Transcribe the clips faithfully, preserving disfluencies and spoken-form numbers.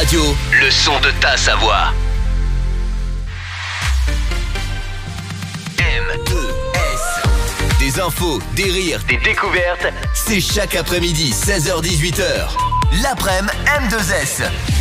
Radio, le son de ta Savoie. M deux S. Des infos, des rires, des découvertes, c'est chaque après-midi, seize heures dix-huit heures. L'après-midi M deux S.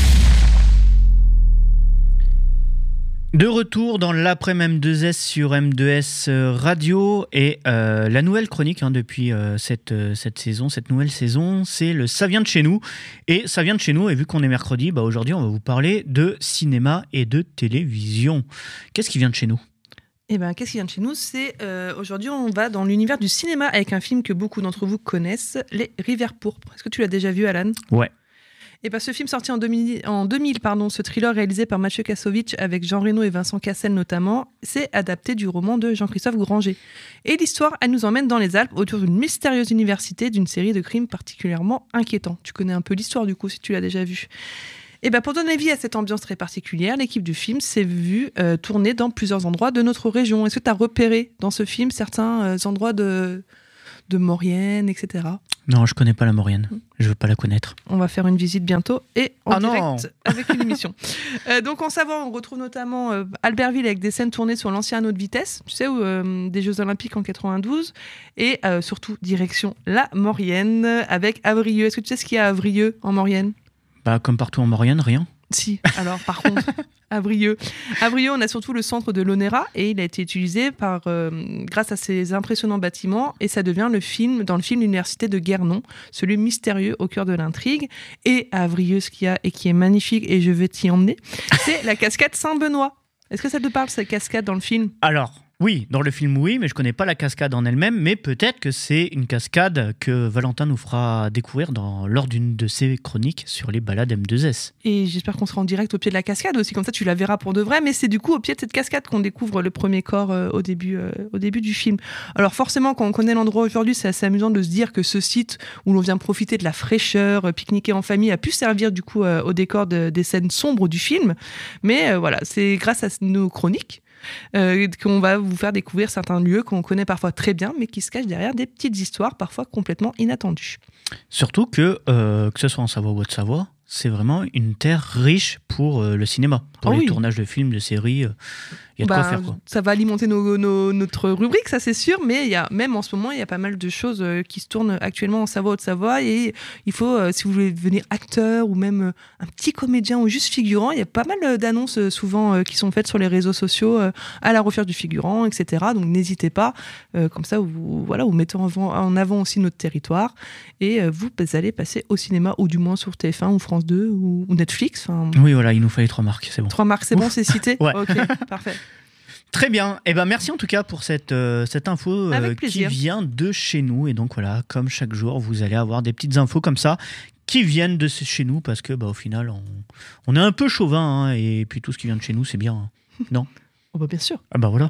De retour dans l'après-midi M deux S sur M deux S Radio et euh, la nouvelle chronique hein, depuis euh, cette, euh, cette saison, cette nouvelle saison, c'est le Ça vient de chez nous. Et ça vient de chez nous et vu qu'on est mercredi, bah aujourd'hui on va vous parler de cinéma et de télévision. Qu'est-ce qui vient de chez nous ? Eh ben, qu'est-ce qui vient de chez nous ? C'est euh, aujourd'hui on va dans l'univers du cinéma avec un film que beaucoup d'entre vous connaissent, Les Rivières pourpres. Est-ce que tu l'as déjà vu, Alan ? Ouais. Et ben, ce film sorti en deux mille, en deux mille, pardon, ce thriller réalisé par Mathieu Kassovitch avec Jean Reno et Vincent Cassel notamment, c'est adapté du roman de Jean-Christophe Granger. Et l'histoire, elle nous emmène dans les Alpes autour d'une mystérieuse université d'une série de crimes particulièrement inquiétants. Tu connais un peu l'histoire du coup si tu l'as déjà vu. Et ben, pour donner vie à cette ambiance très particulière, l'équipe du film s'est vue euh, tourner dans plusieurs endroits de notre région. Est-ce que tu as repéré dans ce film certains euh, endroits de, de Maurienne, et cetera ? Non, je connais pas la Maurienne. Je veux pas la connaître. On va faire une visite bientôt et en ah direct non avec une émission. euh, donc en Savoie, on retrouve notamment euh, Albertville avec des scènes tournées sur l'ancien anneau de vitesse, tu sais, où, euh, des Jeux Olympiques en quatre-vingt-douze, et euh, surtout direction la Maurienne avec Avrieux. Est-ce que tu sais ce qu'il y a à Avrieux en Maurienne ? Bah comme partout en Maurienne, rien. Si, alors par contre, Avrieux. Avrieux, on a surtout le centre de l'Onera et il a été utilisé par, euh, grâce à ces impressionnants bâtiments et ça devient le film, dans le film L'Université de Guernon, celui mystérieux au cœur de l'intrigue. Et à Avrieux, ce qu'il y a et qui est magnifique et je vais t'y emmener, c'est la cascade Saint-Benoît. Est-ce que ça te parle, cette cascade dans le film ? Alors, oui, dans le film, oui, mais je connais pas la cascade en elle-même, mais peut-être que c'est une cascade que Valentin nous fera découvrir dans, lors d'une de ses chroniques sur les balades M deux S. Et j'espère qu'on sera en direct au pied de la cascade aussi, comme ça tu la verras pour de vrai, mais c'est du coup au pied de cette cascade qu'on découvre le premier corps euh, au, début, euh, au début du film. Alors forcément, quand on connaît l'endroit aujourd'hui, c'est assez amusant de se dire que ce site où l'on vient profiter de la fraîcheur, euh, pique-niquer en famille, a pu servir du coup euh, au décor de, des scènes sombres du film, mais euh, voilà, c'est grâce à nos chroniques Euh, qu'on va vous faire découvrir certains lieux qu'on connaît parfois très bien, mais qui se cachent derrière des petites histoires parfois complètement inattendues. Surtout que, euh, que ce soit en Savoie ou en Haute-Savoie, c'est vraiment une terre riche pour euh, le cinéma, pour oh les oui. tournages de films, de séries. Il euh, y a de bah, quoi faire, quoi. Ça va alimenter nos, nos, notre rubrique, ça c'est sûr, mais y a, même en ce moment, il y a pas mal de choses euh, qui se tournent actuellement en Savoie, Haute-Savoie, et il faut, euh, si vous voulez devenir acteur ou même euh, un petit comédien ou juste figurant, il y a pas mal d'annonces euh, souvent euh, qui sont faites sur les réseaux sociaux euh, à la recherche du figurant, et cetera. Donc n'hésitez pas, euh, comme ça vous, voilà, vous mettez en avant, en avant aussi notre territoire, et euh, vous allez passer au cinéma, ou du moins sur T F un ou France deux ou, ou Netflix. Oui, voilà, il nous fallait trois marques, c'est bon. Trois marques, c'est Ouf. Bon, c'est cité. Ouais. Ok, parfait. Très bien. Eh ben, merci en tout cas pour cette, euh, cette info euh, qui vient de chez nous. Et donc voilà, comme chaque jour, vous allez avoir des petites infos comme ça qui viennent de chez nous parce que bah, au final, on, on est un peu chauvin hein, et puis tout ce qui vient de chez nous, c'est bien. Hein. Non ? Oh bah bien sûr. Ah bah voilà.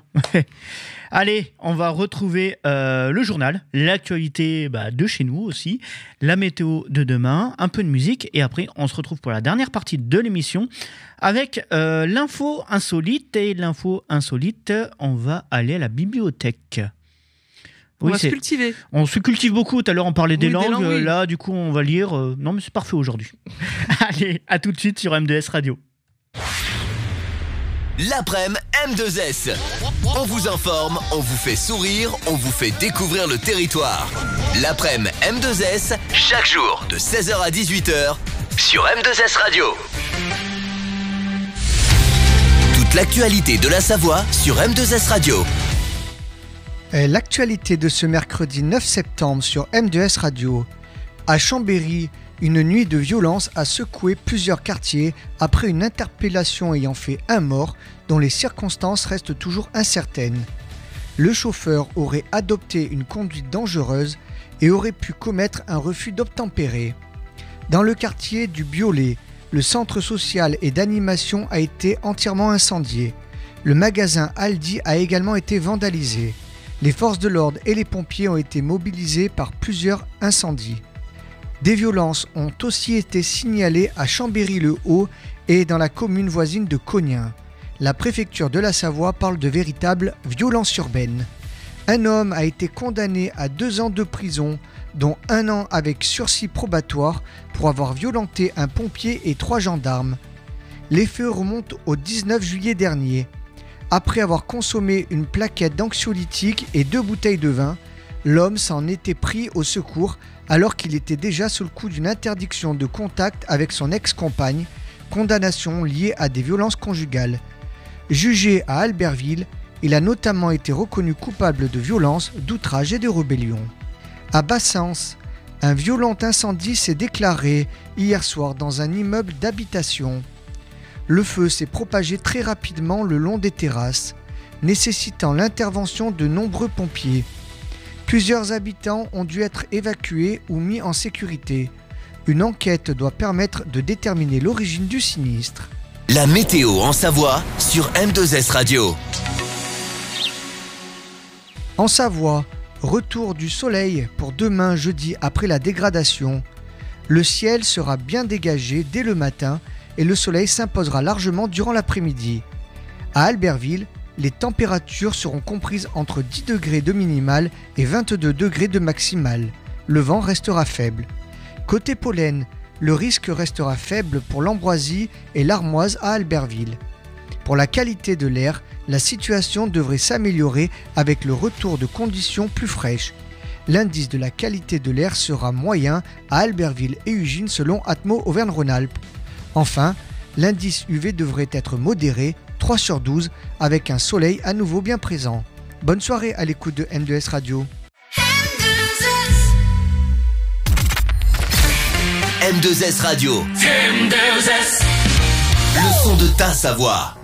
Allez, on va retrouver euh, le journal, l'actualité bah, de chez nous aussi, la météo de demain, un peu de musique et après on se retrouve pour la dernière partie de l'émission avec euh, l'info insolite et l'info insolite, on va aller à la bibliothèque. On oui, va se cultiver. On se cultive beaucoup. Tout à l'heure, on parlait des oui, langues. Des langues oui. Là, du coup, on va lire. Euh... Non, mais c'est parfait aujourd'hui. Allez, à tout de suite sur M deux S Radio. L'après-midi M deux S. On vous informe, on vous fait sourire, on vous fait découvrir le territoire. L'après-midi M deux S, chaque jour de seize heures à dix-huit heures sur M deux S Radio. Toute l'actualité de la Savoie sur M deux S Radio. L'actualité de ce mercredi neuf septembre sur M deux S Radio. À Chambéry, une nuit de violence a secoué plusieurs quartiers après une interpellation ayant fait un mort dont les circonstances restent toujours incertaines. Le chauffeur aurait adopté une conduite dangereuse et aurait pu commettre un refus d'obtempérer. Dans le quartier du Biolay, le centre social et d'animation a été entièrement incendié. Le magasin Aldi a également été vandalisé. Les forces de l'ordre et les pompiers ont été mobilisés par plusieurs incendies. Des violences ont aussi été signalées à Chambéry-le-Haut et dans la commune voisine de Cognins. La préfecture de la Savoie parle de véritables violences urbaines. Un homme a été condamné à deux ans de prison dont un an avec sursis probatoire pour avoir violenté un pompier et trois gendarmes. Les faits remontent au dix-neuf juillet dernier. Après avoir consommé une plaquette d'anxiolytiques et deux bouteilles de vin, l'homme s'en était pris au secours alors qu'il était déjà sous le coup d'une interdiction de contact avec son ex-compagne, condamnation liée à des violences conjugales. Jugé à Albertville, il a notamment été reconnu coupable de violence, d'outrage et de rébellion. À Bassens, un violent incendie s'est déclaré hier soir dans un immeuble d'habitation. Le feu s'est propagé très rapidement le long des terrasses, nécessitant l'intervention de nombreux pompiers. Plusieurs habitants ont dû être évacués ou mis en sécurité. Une enquête doit permettre de déterminer l'origine du sinistre. La météo en Savoie sur M deux S Radio. En Savoie, retour du soleil pour demain jeudi après la dégradation. Le ciel sera bien dégagé dès le matin et le soleil s'imposera largement durant l'après-midi. À Albertville, les températures seront comprises entre dix degrés de minimale et vingt-deux degrés de maximale. Le vent restera faible. Côté pollen, le risque restera faible pour l'Ambroisie et l'Armoise à Albertville. Pour la qualité de l'air, la situation devrait s'améliorer avec le retour de conditions plus fraîches. L'indice de la qualité de l'air sera moyen à Albertville et Ugine selon Atmo Auvergne-Rhône-Alpes. Enfin, l'indice U V devrait être modéré, trois sur douze, avec un soleil à nouveau bien présent. Bonne soirée à l'écoute de M deux S Radio. M deux S Radio. M deux S. Le son de ta Savoie.